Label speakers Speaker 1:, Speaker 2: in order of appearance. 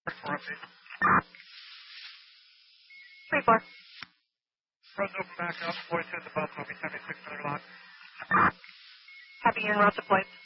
Speaker 1: For update.
Speaker 2: 3-4.
Speaker 1: Roads open back up. Boys to the bus. I'll be 76 minute lock.
Speaker 2: Copy en route to flight.